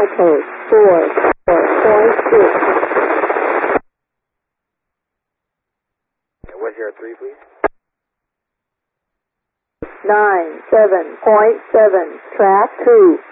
milepost 44.6. What's your 3, please? 97.7, track 2.